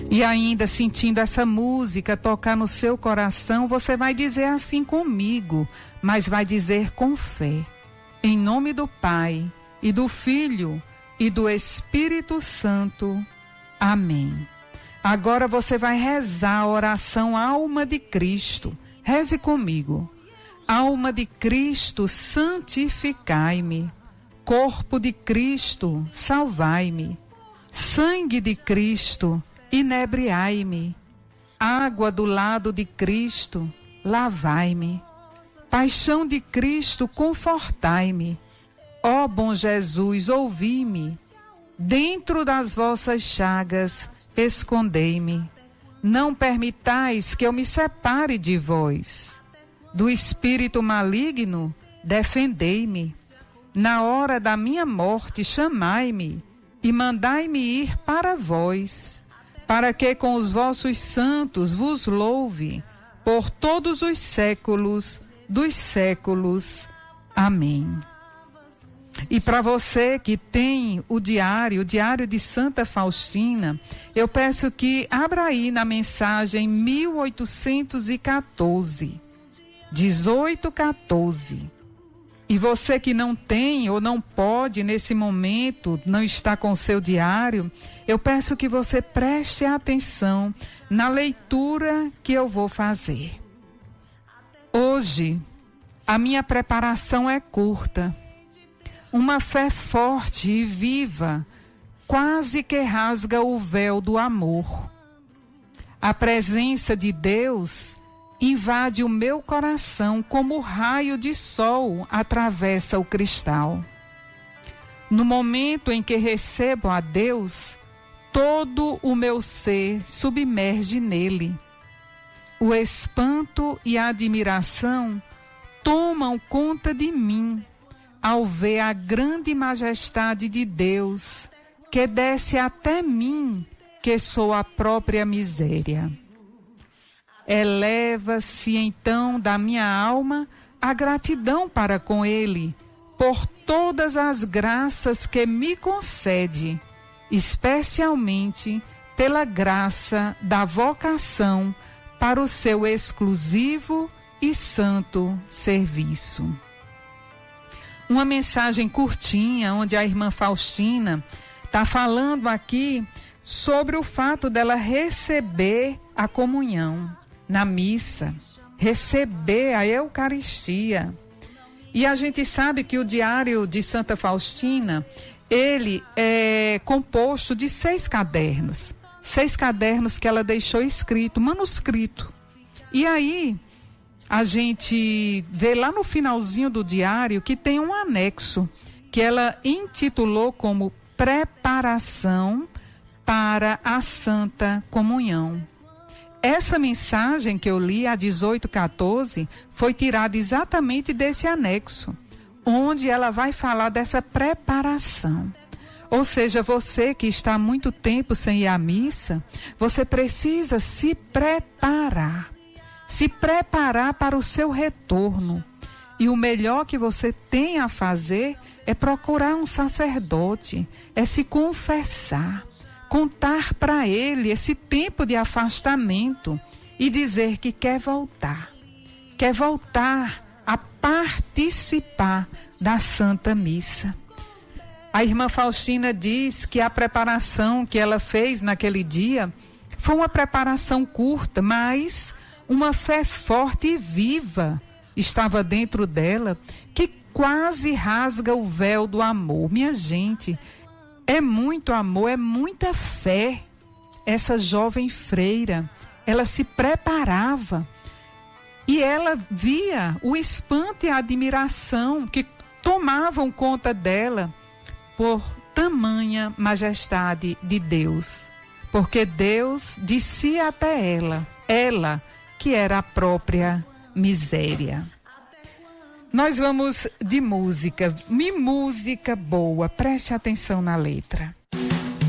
E ainda sentindo essa música tocar no seu coração, você vai dizer assim comigo, mas vai dizer com fé. Em nome do Pai, e do Filho, e do Espírito Santo. Amém. Agora você vai rezar a oração Alma de Cristo. Reze comigo. Alma de Cristo, santificai-me. Corpo de Cristo, salvai-me. Sangue de Cristo, inebriai-me. Água do lado de Cristo, lavai-me. Paixão de Cristo, confortai-me. Ó bom Jesus, ouvi-me. Dentro das vossas chagas, escondei-me. Não permitais que eu me separe de vós. Do espírito maligno, defendei-me. Na hora da minha morte, chamai-me e mandai-me ir para vós, para que com os vossos santos vos louve por todos os séculos dos séculos. Amém. E para você que tem o diário de Santa Faustina, eu peço que abra aí na mensagem 1814, 1814. E você que não tem ou não pode nesse momento, não está com o seu diário, eu peço que você preste atenção na leitura que eu vou fazer. Hoje, a minha preparação é curta. Uma fé forte e viva, quase que rasga o véu do amor. A presença de Deus invade o meu coração como o raio de sol atravessa o cristal. No momento em que recebo a Deus, todo o meu ser submerge nele. O espanto e a admiração tomam conta de mim ao ver a grande majestade de Deus que desce até mim, que sou a própria miséria. Eleva-se então da minha alma a gratidão para com Ele, por todas as graças que me concede, especialmente pela graça da vocação para o seu exclusivo e santo serviço. Uma mensagem curtinha, onde a irmã Faustina está falando aqui sobre o fato dela receber a comunhão na missa, receber a Eucaristia. E a gente sabe que o diário de Santa Faustina, ele é composto de 6 cadernos. 6 cadernos que ela deixou escrito, manuscrito. E aí, a gente vê lá no finalzinho do diário que tem um anexo, que ela intitulou como Preparação para a Santa Comunhão. Essa mensagem que eu li, a 1814, foi tirada exatamente desse anexo, onde ela vai falar dessa preparação. Ou seja, você que está há muito tempo sem ir à missa, você precisa se preparar para o seu retorno. E o melhor que você tem a fazer é procurar um sacerdote, é se confessar, contar para ele esse tempo de afastamento e dizer que quer voltar a participar da Santa Missa. A irmã Faustina diz que a preparação que ela fez naquele dia foi uma preparação curta, mas uma fé forte e viva estava dentro dela, que quase rasga o véu do amor. Minha gente, é muito amor, é muita fé. Essa jovem freira, ela se preparava e ela via o espanto e a admiração que tomavam conta dela por tamanha majestade de Deus. Porque Deus descia até ela que era a própria miséria. Nós vamos de música boa, preste atenção na letra.